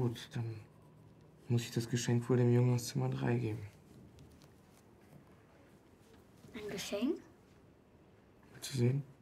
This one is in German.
gut, dann muss ich das Geschenk wohl dem Jungen aus Zimmer 3 geben. Ein Geschenk? Willst du sehen?